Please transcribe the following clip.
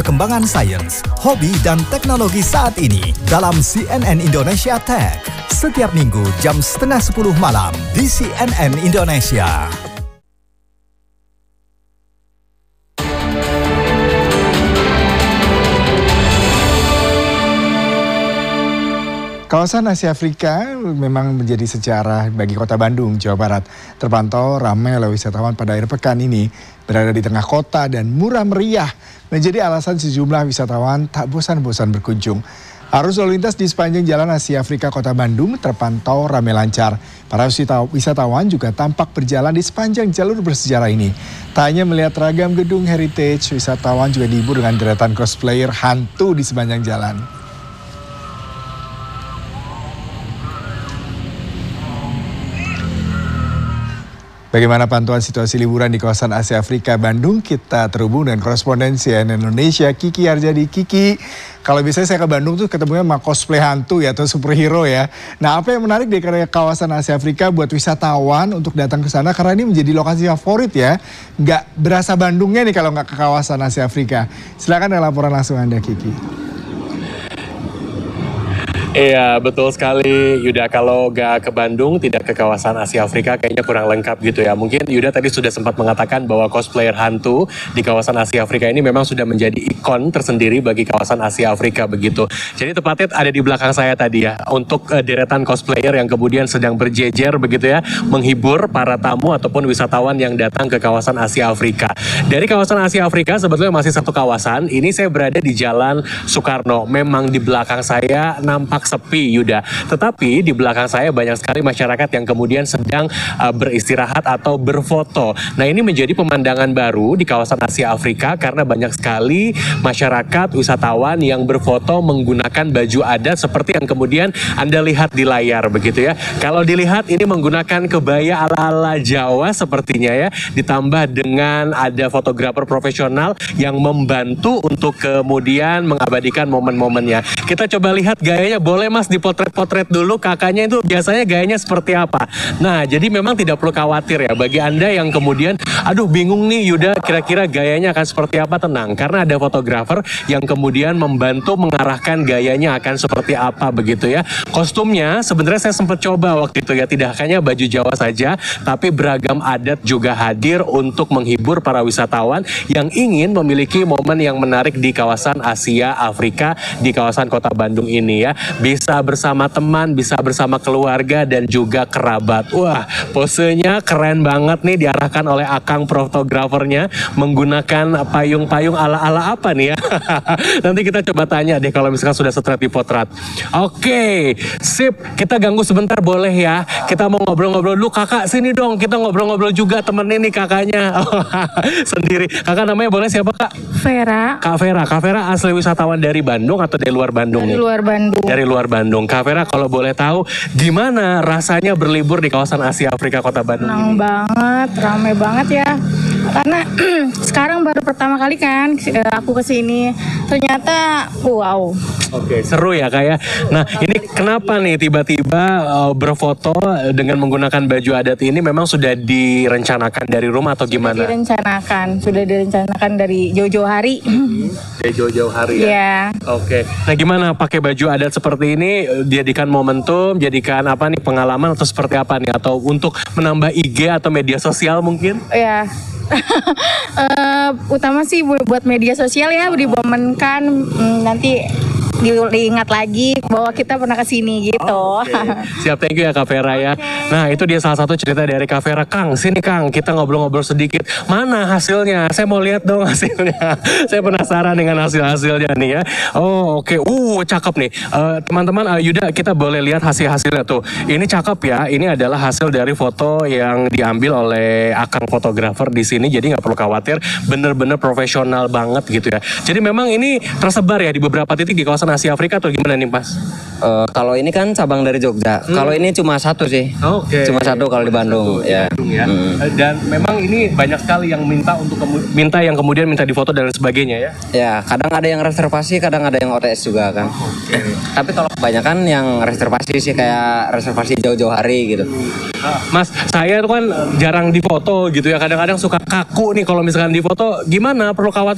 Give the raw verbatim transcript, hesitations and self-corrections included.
perkembangan sains, hobi, dan teknologi saat ini dalam C N N Indonesia Tech. Setiap minggu jam setengah sepuluh malam di C N N Indonesia. Kawasan Asia Afrika memang menjadi sejarah bagi kota Bandung, Jawa Barat. Terpantau ramai oleh wisatawan pada akhir pekan ini, berada di tengah kota dan murah meriah, menjadi alasan sejumlah wisatawan tak bosan-bosan berkunjung. Arus lalu lintas di sepanjang jalan Asia Afrika Kota Bandung terpantau ramai lancar. Para wisatawan juga tampak berjalan di sepanjang jalur bersejarah ini. Tak hanya melihat ragam gedung heritage, wisatawan juga dihibur dengan deretan cosplayer hantu di sepanjang jalan. Bagaimana pantauan situasi liburan di kawasan Asia Afrika Bandung? Kita terhubung dengan koresponden C N N Indonesia Kiki Arjadi. Kiki, kalau biasanya saya ke Bandung tuh ketemunya sama cosplay hantu ya atau superhero ya. Nah, apa yang menarik di kawasan Asia Afrika buat wisatawan untuk datang ke sana karena ini menjadi lokasi favorit ya. Nggak berasa Bandungnya nih kalau nggak ke kawasan Asia Afrika. Silakan dengan laporan langsung Anda, Kiki. Iya, betul sekali Yuda. Kalau nggak ke Bandung, tidak ke kawasan Asia Afrika kayaknya kurang lengkap gitu ya. Mungkin Yuda tadi sudah sempat mengatakan bahwa cosplayer hantu di kawasan Asia Afrika ini memang sudah menjadi ikon tersendiri bagi kawasan Asia Afrika begitu. Jadi tepatnya ada di belakang saya tadi ya, untuk uh, deretan cosplayer yang kemudian sedang berjejer begitu ya, menghibur para tamu ataupun wisatawan yang datang ke kawasan Asia Afrika. Dari kawasan Asia Afrika sebetulnya masih satu kawasan, ini saya berada di Jalan Soekarno. Memang di belakang saya nampak sepi Yuda, tetapi di belakang saya banyak sekali masyarakat yang kemudian sedang uh, beristirahat atau berfoto. Nah, ini menjadi pemandangan baru di kawasan Asia Afrika karena banyak sekali masyarakat wisatawan yang berfoto menggunakan baju adat seperti yang kemudian Anda lihat di layar begitu ya. Kalau dilihat ini menggunakan kebaya ala-ala Jawa sepertinya ya, ditambah dengan ada fotografer profesional yang membantu untuk kemudian mengabadikan momen-momennya. Kita coba lihat gayanya. Boleh Mas dipotret-potret dulu kakaknya itu biasanya gayanya seperti apa. Nah, jadi memang tidak perlu khawatir ya bagi Anda yang kemudian aduh bingung nih Yuda kira-kira gayanya akan seperti apa, tenang. Karena ada fotografer yang kemudian membantu mengarahkan gayanya akan seperti apa begitu ya. Kostumnya sebenarnya saya sempat coba waktu itu ya, tidak hanya baju Jawa saja tapi beragam adat juga hadir untuk menghibur para wisatawan yang ingin memiliki momen yang menarik di kawasan Asia Afrika di kawasan Kota Bandung ini ya. Bisa bersama teman, bisa bersama keluarga dan juga kerabat. Wah, posenya keren banget nih diarahkan oleh akang fotografernya menggunakan payung-payung ala-ala apa nih ya. Nanti kita coba tanya deh kalau misalkan sudah setret di potret. Oke, sip. Kita ganggu sebentar boleh ya. Kita mau ngobrol-ngobrol dulu. Kakak sini dong, kita ngobrol-ngobrol juga temenin nih kakaknya. Sendiri. Kakak namanya boleh siapa Kak? Vera. Kak Vera. Kak Vera asli wisatawan dari Bandung atau dari luar Bandung Dari nih? luar Bandung. Dari luar Bandung. Kak Vera, kalau boleh tahu gimana rasanya berlibur di kawasan Asia Afrika Kota Bandung Senang ini? banget, ramai banget ya. Karena sekarang baru pertama kali kan aku kesini, ternyata wow. Oke, seru ya Kak ya. Nah, ini kenapa nih tiba-tiba uh, berfoto dengan menggunakan baju adat ini memang sudah direncanakan dari rumah atau gimana? Sudah direncanakan, sudah direncanakan dari jauh-jauh hari. Dari jauh-jauh hari ya? Iya. Oke. Nah, gimana pakai baju adat seperti ini, jadikan momentum, jadikan apa nih pengalaman atau seperti apa nih? Atau untuk menambah I G atau media sosial mungkin? Ya. uh, utama sih buat media sosial ya, dimomenkan hmm, nanti diingat lagi bahwa kita pernah kesini gitu. Oh, okay. Siap, thank you ya Kak Vera ya. Okay. Nah, itu dia salah satu cerita dari Kak Vera. Kang, sini Kang, kita ngobrol-ngobrol sedikit. Mana hasilnya? Saya mau lihat dong hasilnya. Saya penasaran dengan hasil-hasilnya nih ya. Oh, oke. Okay. Uh, cakep nih. Uh, teman-teman, uh, Yuda, kita boleh lihat hasil-hasilnya tuh. Ini cakep ya. Ini adalah hasil dari foto yang diambil oleh akang fotografer di sini. Jadi nggak perlu khawatir, bener-bener profesional banget gitu ya. Jadi memang ini tersebar ya di beberapa titik di kawasan Asia Afrika atau gimana nih Mas? Uh, kalau ini kan cabang dari Jogja. Hmm. Kalau ini cuma satu sih. Oke. Okay. Cuma satu kalau di Bandung. Ya. Bandung ya. Hmm. Dan memang ini banyak sekali yang minta untuk minta yang kemudian minta difoto dan sebagainya ya. Ya, kadang ada yang reservasi, kadang ada yang O T S juga kan. Oh, okay. Tapi kalau kebanyakan yang reservasi sih kayak reservasi jauh-jauh hari gitu. Mas, saya tuh kan jarang difoto gitu ya. Kadang-kadang suka kaku nih kalau misalkan difoto. Gimana? Perlu khawatir